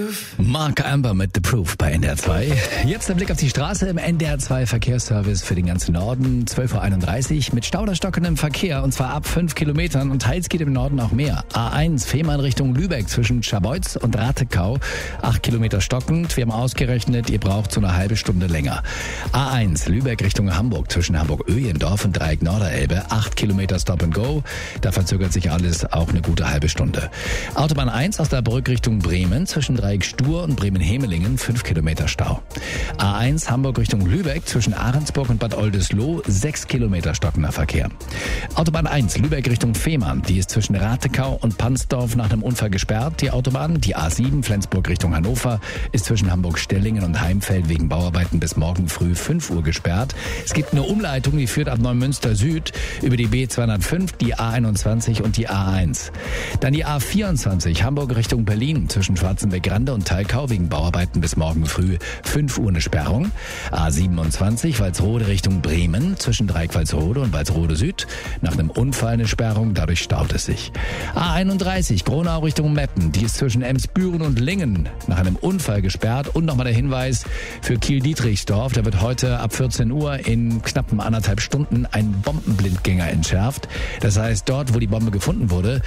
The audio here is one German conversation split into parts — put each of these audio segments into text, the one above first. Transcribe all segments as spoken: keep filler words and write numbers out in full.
Mark Amber mit The Proof bei N D R zwei. Jetzt der Blick auf die Straße im N D R zwei Verkehrsservice für den ganzen Norden. zwölf Uhr einunddreißig mit Stau oder stockendem Verkehr und zwar ab fünf Kilometern und teils geht im Norden auch mehr. A eins Fehmarn Richtung Lübeck zwischen Scharbeutz und Ratekau. acht Kilometer stockend. Wir haben ausgerechnet, ihr braucht so eine halbe Stunde länger. A eins Lübeck Richtung Hamburg zwischen Hamburg-Öhlendorf und Dreieck Norderelbe. acht Kilometer Stop and Go. Da verzögert sich alles auch eine gute halbe Stunde. Autobahn eins aus der Brück Richtung Bremen zwischen Dreieck Stur und Bremen-Hemelingen, fünf Kilometer Stau. A eins Hamburg Richtung Lübeck zwischen Ahrensburg und Bad Oldesloe, sechs Kilometer stockender Verkehr. Autobahn eins Lübeck Richtung Fehmarn, die ist zwischen Ratekau und Pansdorf nach einem Unfall gesperrt. Die Autobahn, die A sieben Flensburg Richtung Hannover, ist zwischen Hamburg-Stellingen und Heimfeld wegen Bauarbeiten bis morgen früh fünf Uhr gesperrt. Es gibt eine Umleitung, die führt ab Neumünster Süd über die B zweihundertfünf, die A einundzwanzig und die A eins. Dann die A vierundzwanzig Hamburg Richtung Berlin zwischen Schwarzenbeck-Rande und Thalkau wegen Bauarbeiten bis morgen früh fünf Uhr eine Sperrung. A siebenundzwanzig Walsrode Richtung Bremen zwischen Dreieck Walsrode und Walsrode Süd. Nach einem Unfall eine Sperrung, dadurch staut es sich. A einunddreißig Gronau Richtung Meppen, die ist zwischen Emsbüren und Lingen nach einem Unfall gesperrt. Und nochmal der Hinweis für Kiel-Dietrichsdorf, da wird heute ab vierzehn Uhr in knappen anderthalb Stunden ein Bombenblindgänger entschärft. Das heißt, dort, wo die Bombe gefunden wurde,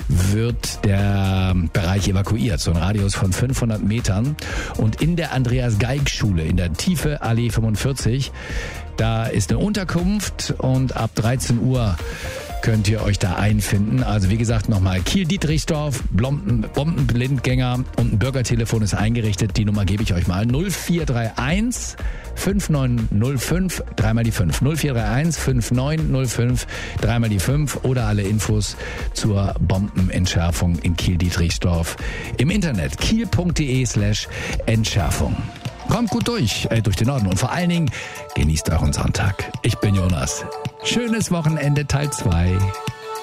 wird der Bereich evakuiert. So ein Radius von fünfhundert Metern. Und in der Andreas-Geig-Schule in der Tiefe Allee fünfundvierzig, da ist eine Unterkunft und ab dreizehn Uhr könnt ihr euch da einfinden. Also wie gesagt nochmal, Kiel-Dietrichsdorf, Bombenblindgänger und ein Bürgertelefon ist eingerichtet. Die Nummer gebe ich euch mal. null vier drei eins fünf neun null fünf, dreimal die fünf. null vier drei eins fünf neun null fünf, dreimal die fünf oder alle Infos zur Bombenentschärfung in Kiel-Dietrichsdorf im Internet kiel.de slash Entschärfung. Kommt gut durch, äh, durch den Norden und vor allen Dingen genießt euren Sonntag. Ich bin Jonas. Schönes Wochenende Teil zwei.